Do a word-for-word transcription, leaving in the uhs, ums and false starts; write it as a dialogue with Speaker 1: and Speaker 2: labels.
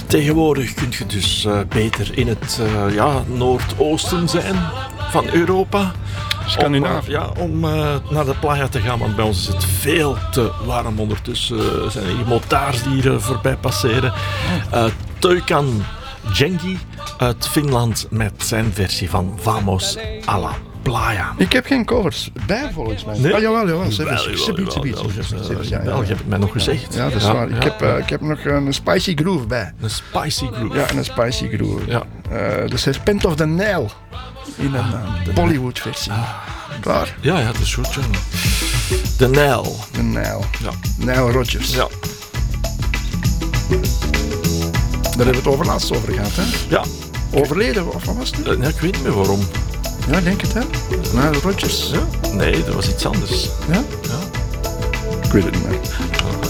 Speaker 1: Tegenwoordig kun je dus uh, beter in het uh, ja, noordoosten zijn van Europa.
Speaker 2: Scandinavië.
Speaker 1: Om, uh, ja, om uh, naar de playa te gaan, want bij ons is het veel te warm. Ondertussen uh, zijn er hier motards die hier uh, voorbij passeren. Uh, Teukan Jengi uit Finland met zijn versie van Vamos a la Playa.
Speaker 2: Ik heb geen covers bij, volgens mij.
Speaker 1: Nee?
Speaker 2: Ah, jawel, jawel.
Speaker 1: Wel,
Speaker 2: Ze
Speaker 1: je hebt het mij nog gezegd.
Speaker 2: Ja, dat is
Speaker 1: ja,
Speaker 2: waar. Ik,
Speaker 1: ja,
Speaker 2: heb, uh, ik heb nog een spicy groove bij.
Speaker 1: Een spicy groove.
Speaker 2: Ja, een spicy groove.
Speaker 1: Ja.
Speaker 2: Uh, de Serpent of the Nile. In een uh, Bollywood-versie. Ah. Klaar?
Speaker 1: Ja, ja, dat is goed, jongen. De Nile.
Speaker 2: De Nile.
Speaker 1: Ja.
Speaker 2: Nile Rodgers.
Speaker 1: Ja.
Speaker 2: Daar hebben we het over laatst over gehad, hè?
Speaker 1: Ja.
Speaker 2: Overleden, of wat was het?
Speaker 1: Uh, nee, ik weet niet meer waarom.
Speaker 2: Ja, ik denk het, hè? Nile Rodgers.
Speaker 1: Ja? Nee, dat was iets anders.
Speaker 2: Ja?
Speaker 1: Ja.
Speaker 2: Ik weet het niet meer.